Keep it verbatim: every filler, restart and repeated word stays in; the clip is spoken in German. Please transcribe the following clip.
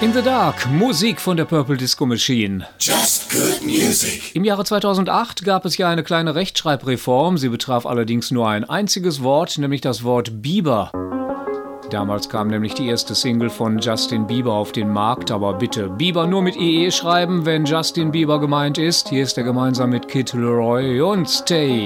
In the Dark, Musik von der Purple Disco Machine. Just good music. Im Jahre zweitausendacht gab es ja eine kleine Rechtschreibreform. Sie betraf allerdings nur ein einziges Wort, nämlich das Wort Bieber. Damals kam nämlich die erste Single von Justin Bieber auf den Markt. Aber bitte Bieber nur mit I E schreiben, wenn Justin Bieber gemeint ist. Hier ist er gemeinsam mit Kid Laroi und Stay.